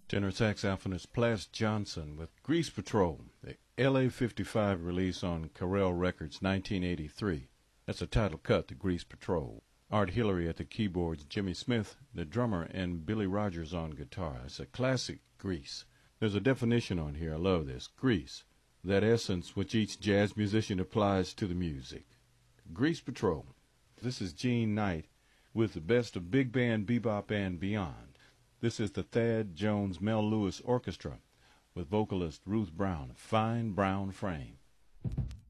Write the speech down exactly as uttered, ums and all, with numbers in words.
Tenor saxophonist Plas Johnson with Grease Patrol, the L A fifty-five release on Carell Records, nineteen eighty-three. That's the title cut, the Grease Patrol. Art Hillary at the keyboards, Jimmy Smith, the drummer, and Billy Rogers on guitar. It's a classic, Grease. There's a definition on here. I love this. Grease, that essence which each jazz musician applies to the music. Grease Patrol. This is Gene Knight with the best of big band, bebop, and beyond. This is the Thad Jones Mel Lewis Orchestra with vocalist Ruth Brown, Fine Brown Frame.